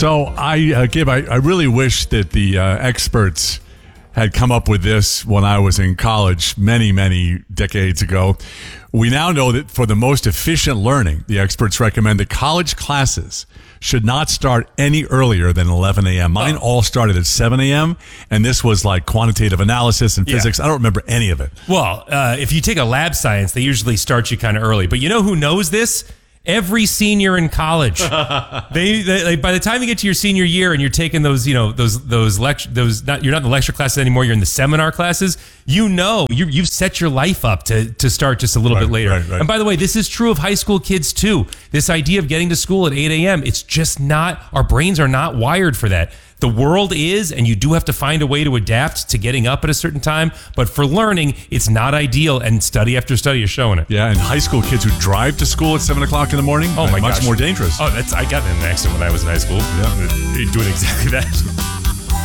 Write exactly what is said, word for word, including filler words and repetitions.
So I, uh, Gib, I, I really wish that the uh, experts had come up with this when I was in college many, many decades ago. We now know that for the most efficient learning, the experts recommend that college classes should not start any earlier than eleven a.m. Mine oh. all started at seven a.m., and this was like quantitative analysis and physics. Yeah. I don't remember any of it. Well, uh, if you take a lab science, they usually start you kind of early. But you know who knows this? Every senior in college. they, they like, by the time you get to your senior year and you're taking those, you know, those those lecture those not you're not in the lecture classes anymore, you're in the seminar classes, you know, you you've set your life up to to start just a little right, bit later. Right, right. And by the way, this is true of high school kids too. This idea of getting to school at eight a.m., it's just not, our brains are not wired for that. The world is, and you do have to find a way to adapt to getting up at a certain time. But for learning, it's not ideal, and study after study is showing it. Yeah, and high school kids who drive to school at seven o'clock in the morning, oh my much gosh. more dangerous. Oh, that's I got in an accident when I was in high school. Yeah, doing exactly that.